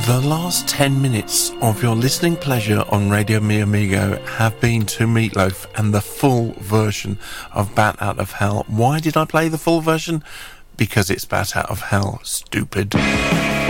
The last 10 minutes of your listening pleasure on Radio Mi Amigo have been to Meatloaf and the full version of Bat Out of Hell. Why did I play the full version? Because it's Bat Out of Hell, stupid.